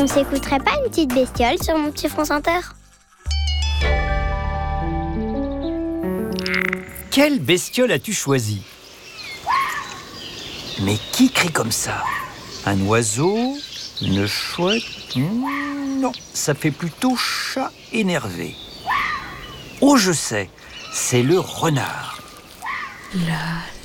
On s'écouterait pas une petite bestiole sur mon petit France Inter? Quelle bestiole as-tu choisi? Mais qui crie comme ça? Un oiseau? Une chouette? Non, ça fait plutôt chat énervé. Oh, je sais, c'est le renard. La